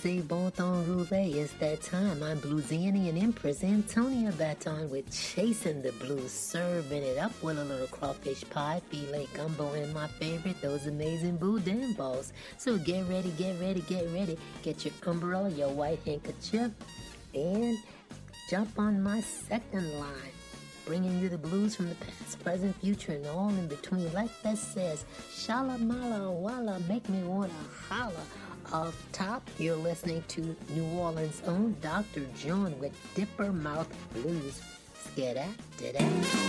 Rosé, Bon Ton Roulette, it's that time. I'm Bluesianian Empress Antonia Baton with Chasing the Blues, serving it up with a little crawfish pie, filet gumbo, and my favorite, those amazing boudin balls. So get ready, get ready, get ready. Get your umbrella, your white handkerchief, and jump on my second line, bringing you the blues from the past, present, future, and all in between. Like that says, shala mala walla, make me wanna holla. Off top, you're listening to New Orleans' own Dr. John with Dipper Mouth Blues. Skedat,